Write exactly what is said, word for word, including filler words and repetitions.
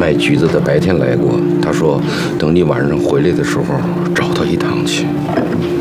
卖橘子的白天来过，他说等你晚上回来的时候找他一趟去。